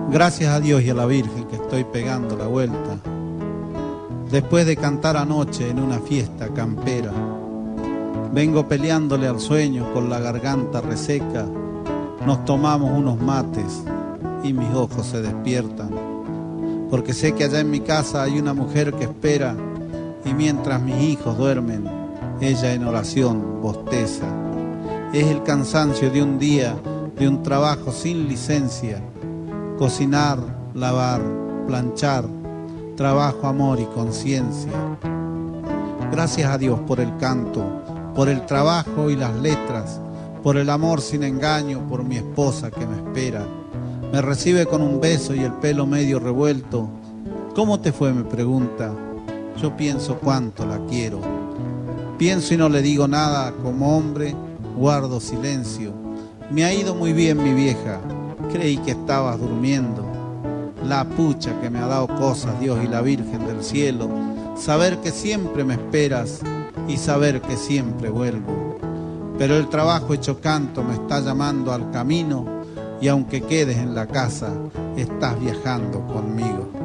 Gracias a Dios y a la Virgen que estoy pegando la vuelta. Después de cantar anoche en una fiesta campera, vengo peleándole al sueño con la garganta reseca. Nos tomamos unos mates y mis ojos se despiertan, porque sé que allá en mi casa hay una mujer que espera, y mientras mis hijos duermen, ella en oración bosteza. Es el cansancio de un día, de un trabajo sin licencia. Cocinar, lavar, planchar, trabajo, amor y conciencia. Gracias a Dios por el canto, por el trabajo y las letras, por el amor sin engaño, por mi esposa que me espera. Me recibe con un beso y el pelo medio revuelto. ¿Cómo te fue?, me pregunta. Yo pienso cuánto la quiero. Pienso y no le digo nada, como hombre guardo silencio. Me ha ido muy bien, mi vieja. Creí que estabas durmiendo. La pucha que me ha dado cosas, Dios y la Virgen del cielo. Saber que siempre me esperas y saber que siempre vuelvo. Pero el trabajo hecho canto me está llamando al camino, y aunque quedes en la casa, estás viajando conmigo.